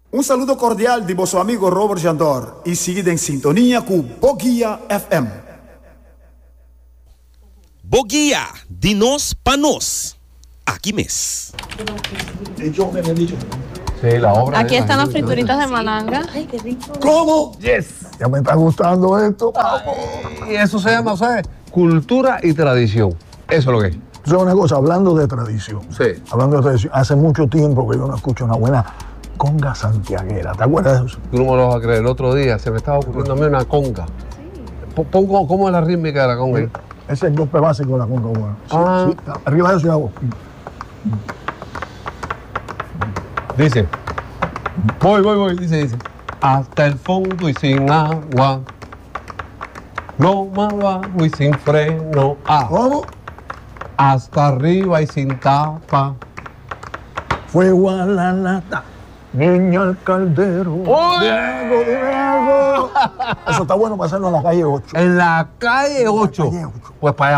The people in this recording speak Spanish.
Un saludo cordial de vuestro amigo Robert Jandor y seguid en sintonía con Boguía FM. Boguía, dinos panos. Aquí mes. Sí, la obra. Aquí están las frituritas de malanga. ¿Cómo? Yes. Ya me está gustando esto. Y eso se llama, ¿sabes? Cultura y tradición. Eso es lo que es. O sea, una cosa, hablando de tradición. Sí. Hablando de tradición, hace mucho tiempo que yo no escucho una buena conga santiaguera. ¿Te acuerdas de eso? Tú no me lo vas a creer. El otro día se me estaba ocurriendo a mí una conga. Pon cómo es la rítmica de la conga. Ese es el golpe básico de la conga. Bueno. Sí, Ah. sí. Arriba de eso y hago. Dice. Voy. Dice. Hasta el fondo y sin agua. No más bajo y sin freno. ¿Cómo? Hasta arriba y sin tapa. Fuego a la lata, niña al caldero. ¡Oye! Dime algo. Eso está bueno para hacerlo en la calle 8. En la calle 8. calle 8. Pues para allá.